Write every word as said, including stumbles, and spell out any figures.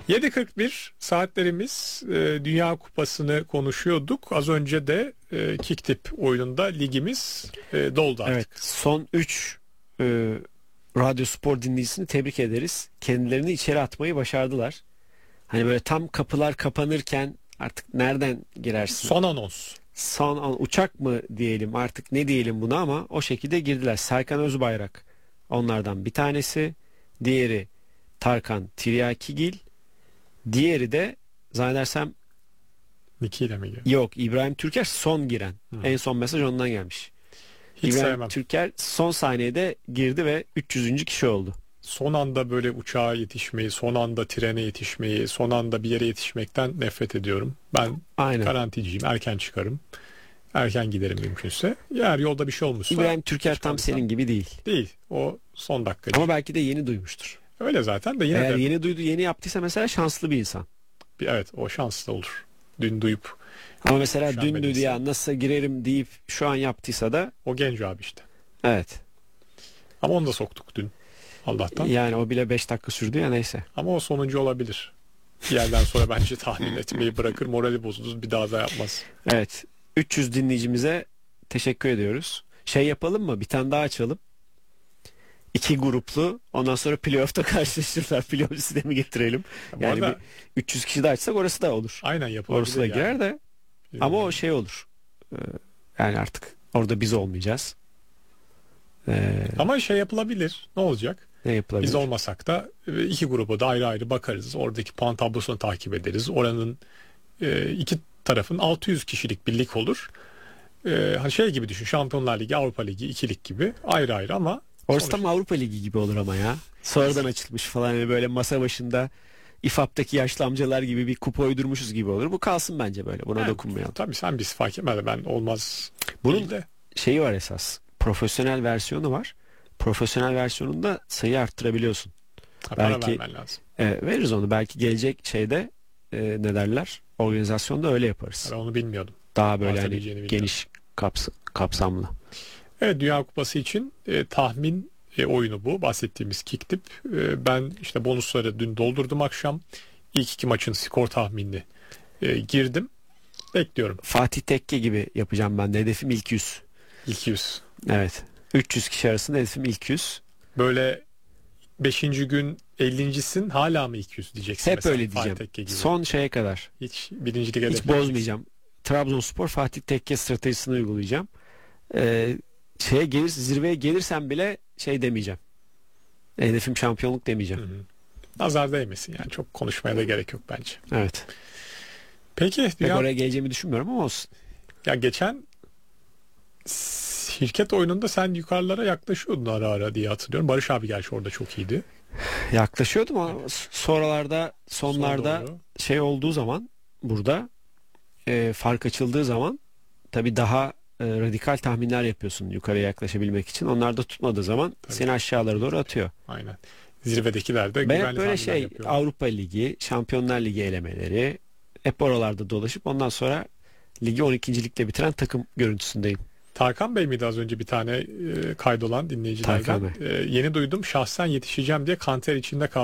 yedi kırk bir saatlerimiz, e, Dünya Kupası'nı konuşuyorduk. Az önce de e, Kiktip oyununda ligimiz e, doldu artık. Evet, son üç e, Radyo Spor dinleyicisini tebrik ederiz. Kendilerini içeri atmayı başardılar. Hani böyle tam kapılar kapanırken artık nereden girersin? Son anons. Son an, uçak mı diyelim artık, ne diyelim buna, ama o şekilde girdiler. Serkan Özbayrak onlardan bir tanesi. Diğeri Tarkan Tiryakigil. Diğeri de zannedersem Niki ile mi giriyor? yok, İbrahim Türker son giren. Hı. En son mesaj ondan gelmiş. Hiç İbrahim sevmem. Türker son saniyede girdi ve üç yüzüncü kişi oldu. Son anda böyle uçağa yetişmeyi, son anda trene yetişmeyi, son anda bir yere yetişmekten nefret ediyorum. Ben Aynen. garanticiyim. Erken çıkarım. Erken giderim mümkünse. Eğer yolda bir şey olmuşsa... İbrahim Türker tam senin gibi değil. Değil. O son dakikacı. Ama belki de yeni duymuştur. Öyle zaten de yine Eğer de... yeni duydu, yeni yaptıysa mesela şanslı bir insan. Bir, evet, o şanslı olur. Dün duyup... Ama mesela dün üşenmediyse. duydu ya nasıl girerim deyip şu an yaptıysa da... O genç abi işte. Evet. Ama onu da soktuk dün. Allah'tan. Yani o bile beş dakika sürdü ya, neyse. Ama o sonuncu olabilir. Bir yerden sonra bence tahmin etmeyi bırakır. Morali bozulur. Bir daha da yapmaz. Evet. üç yüz dinleyicimize teşekkür ediyoruz. Şey yapalım mı? Bir tane daha açalım. İki gruplu. Ondan sonra playoff'ta karşılaşırlar. Playoff sistemi getirelim. Bu Yani arada- bir üç yüz kişi de açsak orası da olur. Aynen yapılabilir. Orası da yani. girer de. Ama o şey olur. Ee, Yani artık orada biz olmayacağız. Ee, Ama şey yapılabilir. Ne olacak? ne yapılabilir? Biz olmasak da e, iki gruba da ayrı ayrı bakarız. Oradaki puan tablosunu takip ederiz. Oranın e, iki tarafın altı yüz kişilik bir lig olur. E, hani şey gibi düşün. Şampiyonlar Ligi, Avrupa Ligi, iki lig gibi ayrı ayrı ama Orası sonuçta- tam Avrupa Ligi gibi olur ama ya. Sonradan açılmış falan, yani böyle masa başında İFAP'taki yaşlı amcalar gibi bir kupa uydurmuşuz gibi olur. Bu kalsın bence böyle. Buna Yani, dokunmayalım. tabii sen biz fark etmez. Ben olmaz. Bunun değil de. şeyi var esas. Profesyonel versiyonu var. Profesyonel versiyonunda sayı arttırabiliyorsun. Ha, para belki- vermen lazım. E, veririz onu. Belki gelecek şeyde e, ne derler? Organizasyonda öyle yaparız. Ben onu bilmiyordum. Daha böyle hani Bahsedeceğini bilmiyordum. geniş kaps kapsamlı. Evet, Dünya Kupası için e, tahmin e, oyunu bu. Bahsettiğimiz Kiktip. E, ben işte bonusları dün doldurdum akşam. İlk iki maçın skor tahminini e, girdim. Bekliyorum. Fatih Tekke gibi yapacağım ben de. Hedefim ilk yüz. İlk yüz. Evet. üç yüz kişi arasında hedefim ilk yüz. Böyle beşinci gün ellincisin hala mı ilk yüz diyeceksin Hep mesela, öyle Fatih diyeceğim. Tekke gibi. Son şeye kadar. Hiç birincilik Hiç hedefi bozmayacağım. Trabzonspor Fatih Tekke stratejisini uygulayacağım. Ee, şeye gelir, zirveye gelirsem bile şey demeyeceğim. Hedefim şampiyonluk demeyeceğim. Hı hı. Nazar değmesin yani, çok konuşmaya da gerek yok bence. Evet. Peki Pek dünya... oraya geleceğimi düşünmüyorum ama olsun. Ya geçen şirket oyununda sen yukarılara yaklaşıyordun ara ara diye hatırlıyorum. Barış abi gerçi orada çok iyiydi. Yaklaşıyordum ama sonralarda, sonlarda Son doğru. şey olduğu zaman burada e, fark açıldığı zaman tabii daha e, radikal tahminler yapıyorsun yukarıya yaklaşabilmek için. Onlar da tutmadığı zaman Tabii. seni aşağılara doğru atıyor. Aynen. Zirvedekiler de Ben güvenli hep böyle tahminler şey yapıyorum. Avrupa Ligi, Şampiyonlar Ligi elemeleri hep oralarda dolaşıp ondan sonra ligi on ikincilikle bitiren takım görüntüsündeyim. Tarkan Bey miydi az önce bir tane e, kaydolan dinleyicilerden? Tarkan E, yeni duydum, şahsen yetişeceğim diye kanter içinde kaldım.